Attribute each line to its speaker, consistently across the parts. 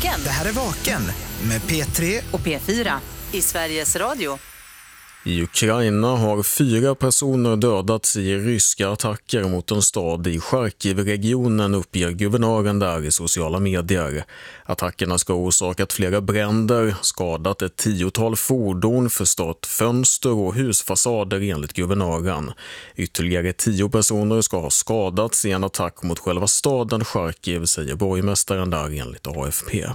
Speaker 1: Vaken.
Speaker 2: Det här är Vaken med P3
Speaker 1: och P4 i Sveriges Radio.
Speaker 3: I Ukraina har 4 personer dödats i ryska attacker mot en stad i Charkiv-regionen, uppger guvernören där i sociala medier. Attackerna ska ha orsakat flera bränder, skadat ett 10-tal fordon, förstört fönster och husfasader enligt guvernören. Ytterligare 10 personer ska ha skadats i en attack mot själva staden Charkiv, säger borgmästaren där enligt AFP.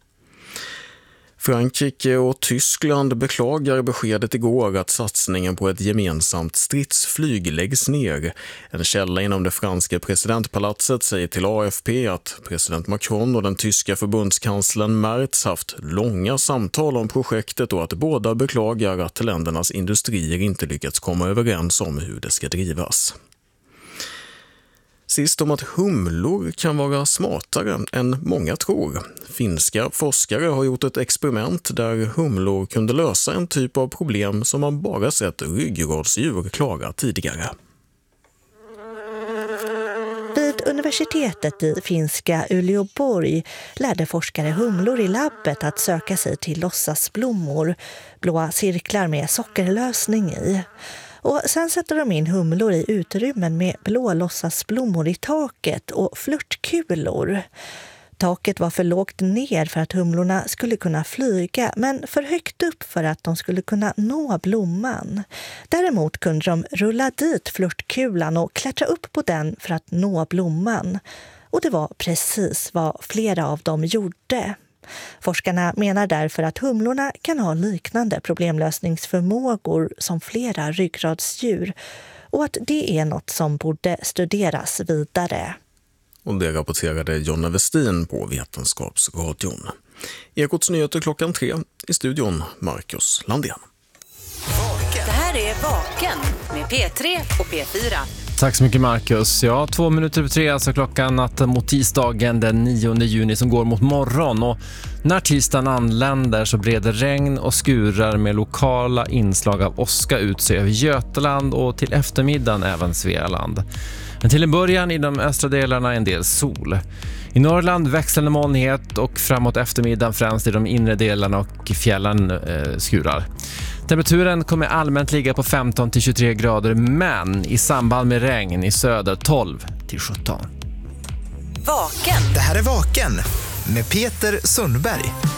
Speaker 3: Frankrike och Tyskland beklagar beskedet igår att satsningen på ett gemensamt stridsflyg läggs ner. En källa inom det franska presidentpalatset säger till AFP att president Macron och den tyska förbundskanslern Merz haft långa samtal om projektet och att båda beklagar att ländernas industrier inte lyckats komma överens om hur det ska drivas. Sist om att humlor kan vara smartare än många tror. Finska forskare har gjort ett experiment där humlor kunde lösa en typ av problem som man bara sett ryggradsdjur klara tidigare.
Speaker 4: Vid universitetet i finska Uleåborg lärde forskare humlor i labbet att söka sig till låtsasblommor, blåa cirklar med sockerlösning i. Och sen sätter de in humlor i utrymmen med blå låtsasblommor i taket och flörtkulor. Taket var för lågt ner för att humlorna skulle kunna flyga, men för högt upp för att de skulle kunna nå blomman. Däremot kunde de rulla dit flörtkulan och klättra upp på den för att nå blomman. Och det var precis vad flera av dem gjorde. Forskarna menar därför att humlorna kan ha liknande problemlösningsförmågor som flera ryggradsdjur och att det är något som borde studeras vidare.
Speaker 3: Och det rapporterade Jonna Westin på Vetenskapsradion. Ekots nyheter 3:00 i studion Marcus Landén.
Speaker 1: Det här är Vaken med P3 och P4.
Speaker 5: Tack så mycket Marcus. Ja, 2:03 alltså klockan natten mot tisdagen den 9 juni som går mot morgon. Och när tisdagen anländer så breder regn och skurar med lokala inslag av åska ut sig över Götaland och till eftermiddagen även Svealand. Men till en början i de östra delarna en del sol. I Norrland växlande molnighet och framåt eftermiddagen främst i de inre delarna och fjällen skurar. Temperaturen kommer allmänt ligga på 15-23 grader men i samband med regn i söder 12-17.
Speaker 1: Vaken.
Speaker 2: Det här är Vaken med Peter Sundberg.